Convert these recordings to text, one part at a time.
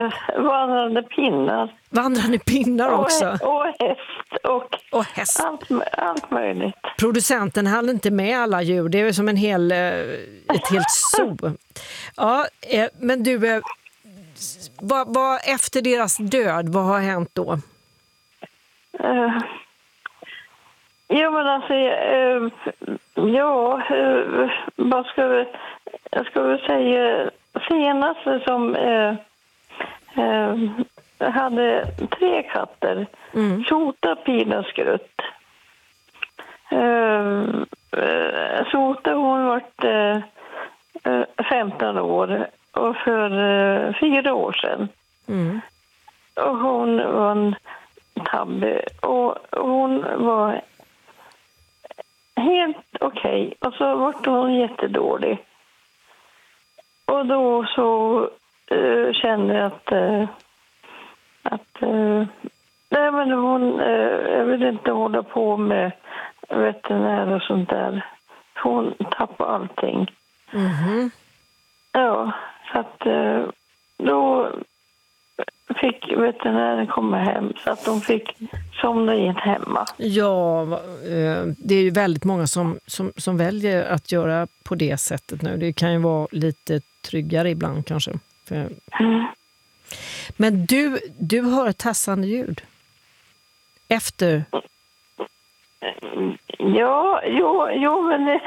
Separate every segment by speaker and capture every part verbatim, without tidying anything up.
Speaker 1: Vandrande pinnar.
Speaker 2: Vandrande pinnar också.
Speaker 1: Och, och häst och,
Speaker 2: och häst.
Speaker 1: Allt, allt möjligt.
Speaker 2: Producenten hade inte med alla djur. Det är som en hel, ett helt zoo. Ja, men du, vad, vad, efter deras död, vad har hänt då?
Speaker 1: Uh, ja, men alltså, uh, ja, uh, vad ska vi, jag ska väl säga, senaste som uh, uh, hade tre katter, mm. Sota, Pina, Skrutt. Uh, uh, Sota, hon vart uh, uh, femton år och för uh, fyra år sedan. Mm. Och hon var en tabbe och hon var helt okej. Okay. Och så var hon jättedålig. Och då så uh, kände jag att uh, att uh, nej, men hon uh, jag vill inte hålla på med veterinär och sånt där. Hon tappade allting. Mm-hmm. Ja, så att uh, då fick veterinären komma hem så att de fick somna in hemma.
Speaker 2: Ja, det är ju väldigt många som, som, som väljer att göra på det sättet nu. Det kan ju vara lite tryggare ibland kanske. För... Mm. Men du, du hör ett tassande ljud. Efter...
Speaker 1: Ja, jo, jo men... Det...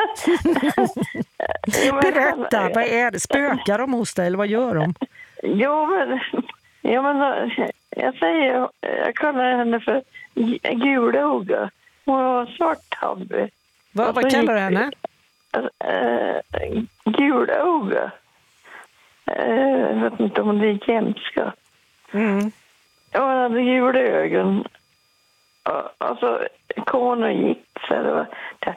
Speaker 2: Berätta, vad är det? Spökar de hos dig eller vad gör de?
Speaker 1: Jo, men... Ja, men jag säger, jag kallar henne för Gulöga. Hon har svart tabbe.
Speaker 2: Va, vad kallar du henne?
Speaker 1: Äh, Gulöga. Äh, jag vet inte om det är jämska. Mm. Hon hade gula ögon. Alltså, konen gick så det var...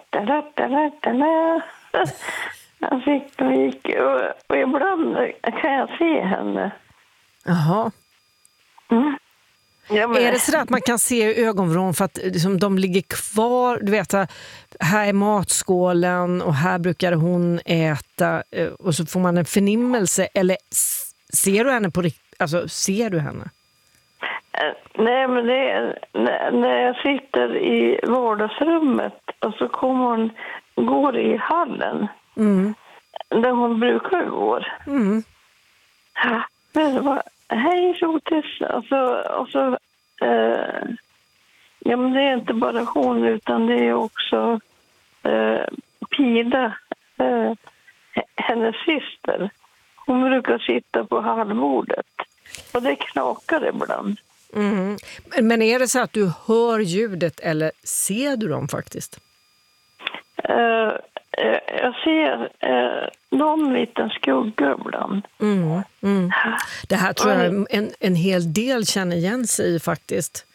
Speaker 1: Han fick och gick. Och, och ibland kan jag se henne.
Speaker 2: Jaha.
Speaker 1: Mm. Ja, men...
Speaker 2: Är det så att man kan se ögonvrån för att liksom, de ligger kvar? Du vet, här är matskålen och här brukar hon äta och så får man en förnimmelse. Eller ser du henne på riktigt? Alltså, ser du henne?
Speaker 1: Nej, men det är när jag sitter i vardagsrummet och så kommer hon, går i hallen. Mm. Där hon brukar gå. Mm. Ja, men det var... Hej, Sotis. Och så, och så eh, ja, men det är inte bara hon utan det är också eh, Pida, eh, hennes syster. Hon brukar sitta på halvbordet och det knakar ibland.
Speaker 2: Mm. Men är det så att du hör ljudet eller ser du dem faktiskt?
Speaker 1: Eh, jag ser eh, någon liten skugga ibland.
Speaker 2: Mm, mm. Det här tror jag en, en hel del känner igen sig i faktiskt.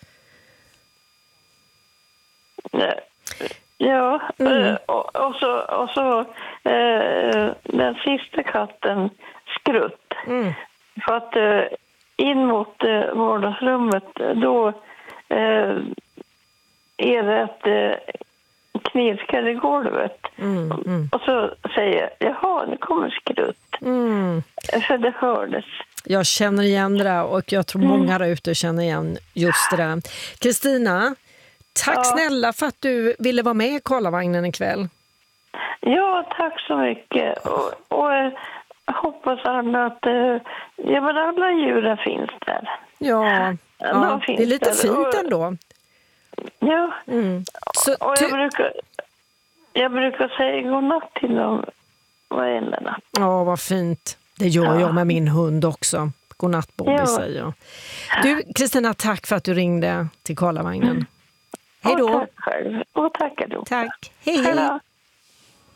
Speaker 1: Ja, mm. och, och så, och så eh, den sista katten Skrutt. Mm. För att eh, in mot eh, vardagsrummet då eh, är det ett eh, knirkar i golvet. Mm, mm. Och så säger jag, jaha, nu kommer Skrutt. Mm. För det hördes.
Speaker 2: Jag känner igen det och jag tror många mm. där ute känner igen just det där. Kristina, tack ja. snälla för att du ville vara med i Karlavagnen ikväll.
Speaker 1: Ja, tack så mycket. Och, och jag hoppas alla att ja, men alla djuren finns där.
Speaker 2: Ja, ja det är lite där. Fint ändå.
Speaker 1: Ja, mm. Så, och jag, ty- brukar, jag brukar säga godnatt till dem varenda natt.
Speaker 2: Ja, vad fint. Det gör ja. jag med min hund också. Godnatt, Bobby, ja. säger jag. Du, Kristina, tack för att du ringde till Karlavagnen. Mm. Hej då.
Speaker 1: Och tack själv. Och tackar då.
Speaker 2: Tack. Hej, hej.